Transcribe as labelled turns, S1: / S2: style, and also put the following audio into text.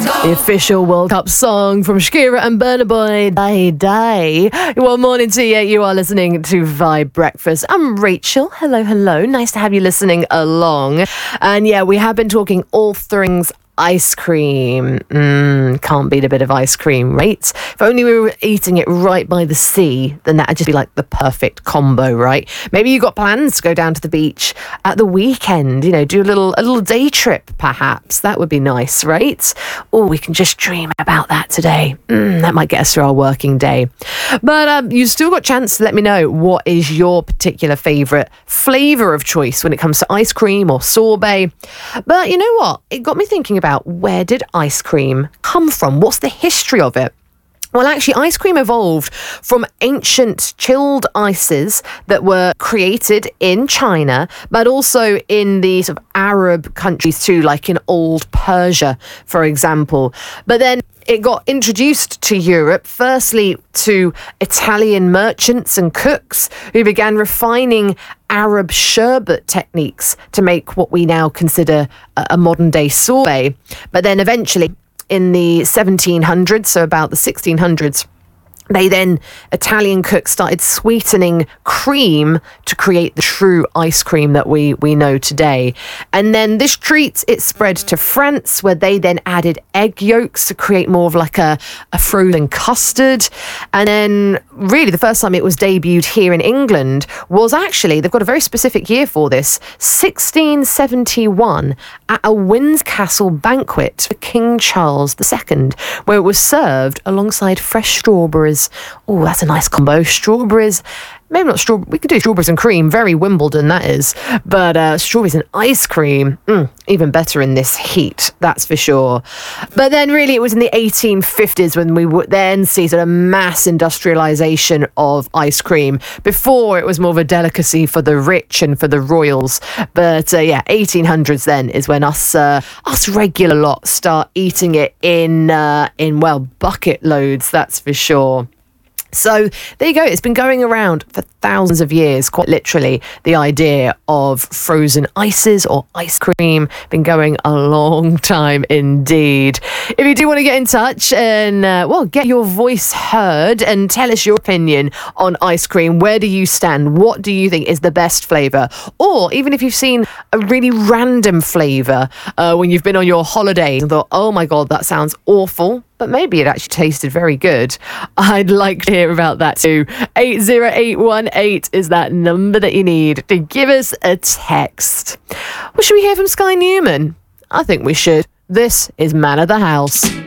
S1: The official World Cup song from Shakira and Burna Boy, Die Die. Well, morning to you. You are listening to Vibe Breakfast. I'm Rachel. Hello, hello. Nice to have you listening along. And yeah, we have been talking all things ice cream. Can't beat a bit of ice cream, right? If only we were eating it right by the sea, then that'd just be like the perfect combo, right? Maybe you got plans to go down to the beach at the weekend, you know, do a little day trip, perhaps. That would be nice, right? Or we can just dream about that today. That might get us through our working day. But you still got a chance to let me know what is your particular favourite flavour of choice when it comes to ice cream or sorbet. But you know what? It got me thinking about where did ice cream come from? What's the history of it? Well, actually, ice cream evolved from ancient chilled ices that were created in China, but also in the sort of Arab countries too, like in old Persia, for example. But then it got introduced to Europe, firstly to Italian merchants and cooks who began refining Arab sherbet techniques to make what we now consider a modern-day sorbet. But then eventually, in the 1700s, so about the 1600s, Italian cooks started sweetening cream to create the true ice cream that we know today. And then this treat, it spread to France, where they then added egg yolks to create more of like a frozen custard. And then really the first time it was debuted here in England was actually, they've got a very specific year for this, 1671 at a Windsor Castle banquet for King Charles II, where it was served alongside fresh strawberries. Oh, that's a nice combo. Strawberries, maybe not strawberries. We could do strawberries and cream. Very Wimbledon, that is. But strawberries and ice cream, even better in this heat, that's for sure. But then really it was in the 1850s when we would then see sort of mass industrialization of ice cream. Before, it was more of a delicacy for the rich and for the royals. But 1800s then is when us regular lot start eating it in bucket loads, that's for sure. So there you go. It's been going around for thousands of years, quite literally, the idea of frozen ices or ice cream. Been going a long time indeed. If you do want to get in touch and, get your voice heard and tell us your opinion on ice cream, where do you stand? What do you think is the best flavour? Or even if you've seen a really random flavour when you've been on your holiday and thought, oh my God, that sounds awful, but maybe it actually tasted very good. I'd like to hear about that too. 80818 is that number that you need to give us a text. Well, should we hear from Sky Newman? I think we should. This is Man of the House.